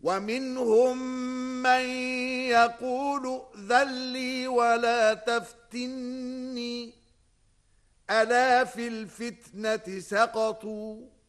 ومنهم من يقول ائذن لي ولا تفتني ألا في الفتنة سقطوا